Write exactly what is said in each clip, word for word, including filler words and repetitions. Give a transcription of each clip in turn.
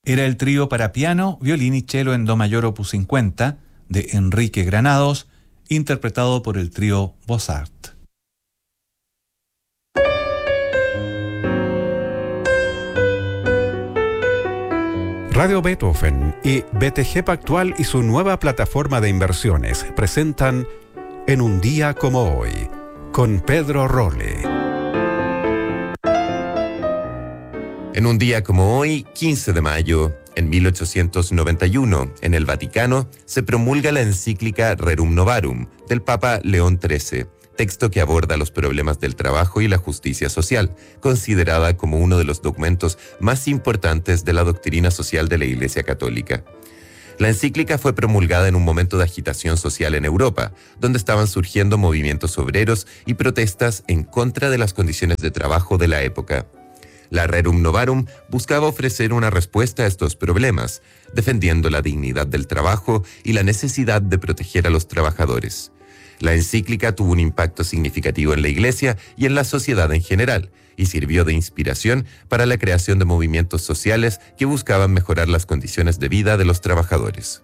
era el trío para piano, violín y cello en do mayor opus cincuenta de Enrique Granados, interpretado por el trío Bossart. Radio Beethoven y B T G Pactual y su nueva plataforma de inversiones presentan En un día como hoy, con Pedro Rolle. En un día como hoy, quince de mayo, en mil ochocientos noventa y uno, en el Vaticano, se promulga la encíclica Rerum Novarum del Papa León trece, texto que aborda los problemas del trabajo y la justicia social, considerada como uno de los documentos más importantes de la doctrina social de la Iglesia Católica. La encíclica fue promulgada en un momento de agitación social en Europa, donde estaban surgiendo movimientos obreros y protestas en contra de las condiciones de trabajo de la época. La Rerum Novarum buscaba ofrecer una respuesta a estos problemas, defendiendo la dignidad del trabajo y la necesidad de proteger a los trabajadores. La encíclica tuvo un impacto significativo en la Iglesia y en la sociedad en general, y sirvió de inspiración para la creación de movimientos sociales que buscaban mejorar las condiciones de vida de los trabajadores.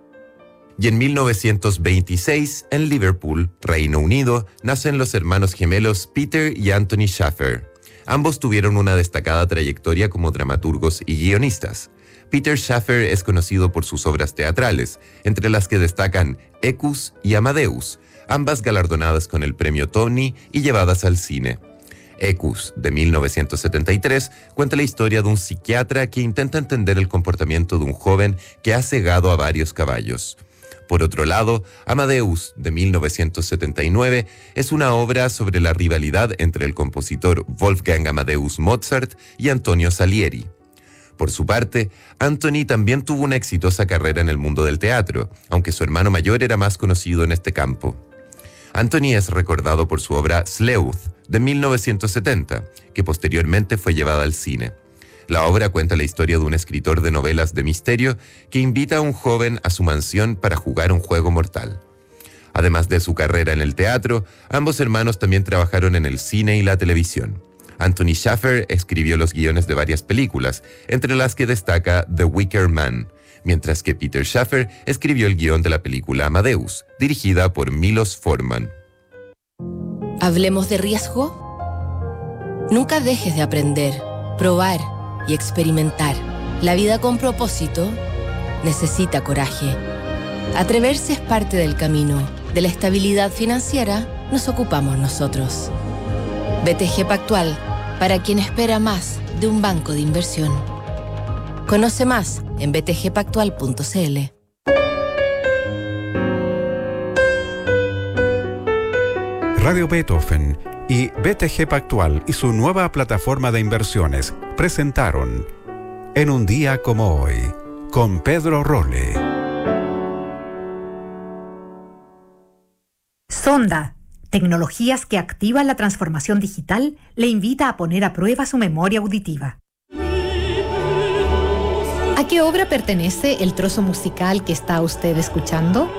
Y en mil novecientos veintiséis, en Liverpool, Reino Unido, nacen los hermanos gemelos Peter y Anthony Shaffer. Ambos tuvieron una destacada trayectoria como dramaturgos y guionistas. Peter Shaffer es conocido por sus obras teatrales, entre las que destacan Equus y Amadeus, ambas galardonadas con el premio Tony y llevadas al cine. Equus, de mil novecientos setenta y tres, cuenta la historia de un psiquiatra que intenta entender el comportamiento de un joven que ha cegado a varios caballos. Por otro lado, Amadeus, de mil novecientos setenta y nueve, es una obra sobre la rivalidad entre el compositor Wolfgang Amadeus Mozart y Antonio Salieri. Por su parte, Anthony también tuvo una exitosa carrera en el mundo del teatro, aunque su hermano mayor era más conocido en este campo. Anthony es recordado por su obra Sleuth, de mil novecientos setenta, que posteriormente fue llevada al cine. La obra cuenta la historia de un escritor de novelas de misterio que invita a un joven a su mansión para jugar un juego mortal. Además de su carrera en el teatro, ambos hermanos también trabajaron en el cine y la televisión. Anthony Shaffer escribió los guiones de varias películas, entre las que destaca The Wicker Man, mientras que Peter Shaffer escribió el guión de la película Amadeus, dirigida por Milos Forman. ¿Hablemos de riesgo? Nunca dejes de aprender, probar y experimentar. La vida con propósito necesita coraje. Atreverse es parte del camino. De la estabilidad financiera nos ocupamos nosotros. B T G Pactual, para quien espera más de un banco de inversión. Conoce más en b t g pactual punto c l. Radio Beethoven y B T G Pactual y su nueva plataforma de inversiones presentaron En un día como hoy, con Pedro Rolle. Sonda, tecnologías que activan la transformación digital, le invita a poner a prueba su memoria auditiva. ¿A qué obra pertenece el trozo musical que está usted escuchando?